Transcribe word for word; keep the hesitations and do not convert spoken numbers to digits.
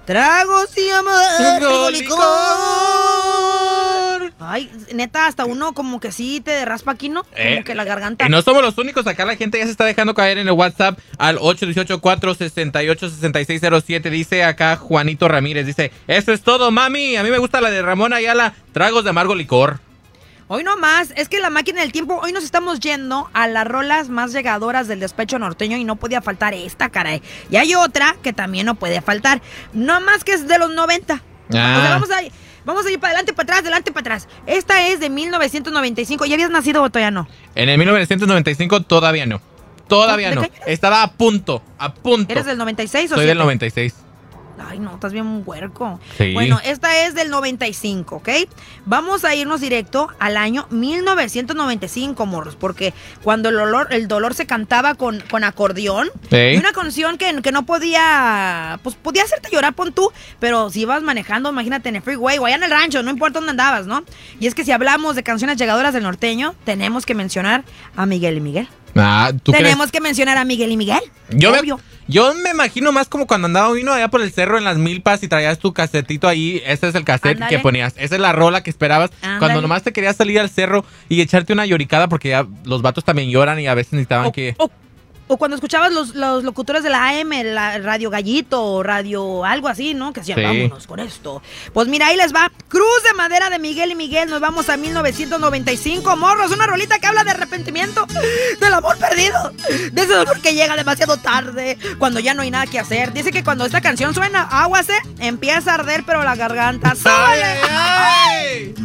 Tragos y amargo licor. Ay, neta, hasta uno como que sí te raspa aquí, ¿no? Como Eh, que la garganta. Y no somos los únicos, acá la gente ya se está dejando caer en el WhatsApp al ocho uno ocho, cuatro seis ocho, seis seis cero siete. Dice acá Juanito Ramírez, dice, eso es todo, mami, a mí me gusta la de Ramón Ayala, tragos de amargo licor. Hoy no más, es que la máquina del tiempo, hoy nos estamos yendo a las rolas más llegadoras del despecho norteño y no podía faltar esta, caray. Y hay otra que también no puede faltar, no más que es de los noventa. Ah. O sea, vamos a, vamos a ir para adelante, para atrás, adelante, para atrás. Esta es de mil novecientos noventa y cinco. ¿Ya habías nacido o todavía no? En el mil novecientos noventa y cinco todavía no, todavía ¿De no, qué año eres? estaba a punto, a punto. ¿Eres del noventa y seis o Soy siete? del noventa y seis. Ay, no, estás bien huerco. Sí. Bueno, esta es del noventa y cinco, ¿ok? Vamos a irnos directo al año mil novecientos noventa y cinco, morros, porque cuando el, olor, el dolor se cantaba con, con acordeón, Sí. y una canción que, que no podía, pues podía hacerte llorar, pon tú, pero si ibas manejando, imagínate, en el freeway o allá en el rancho, no importa dónde andabas, ¿no? Y es que si hablamos de canciones llegadoras del norteño, tenemos que mencionar a Miguel y Miguel. Ah, ¿tú Tenemos crees? que mencionar a Miguel y Miguel. Yo me, obvio. yo me imagino más como cuando andaba uno allá por el cerro en las milpas y traías tu casetito ahí. Ese es el cassette Ándale. que ponías. Esa es la rola que esperabas Ándale. cuando nomás te querías salir al cerro y echarte una lloricada porque ya los vatos también lloran y a veces necesitaban O, que... o- o cuando escuchabas los, los locutores de la A M, la Radio Gallito, o Radio algo así, ¿no? Que decían, Sí. vámonos con esto. Pues mira, ahí les va. Cruz de Madera de Miguel y Miguel. Nos vamos a mil novecientos noventa y cinco. Morros, una rolita que habla de arrepentimiento, del amor perdido, de ese dolor que llega demasiado tarde, cuando ya no hay nada que hacer. Dice que cuando esta canción suena, aguas, ¿eh? Empieza a arder, pero la garganta. ¡Sale! ¡Ay, ay!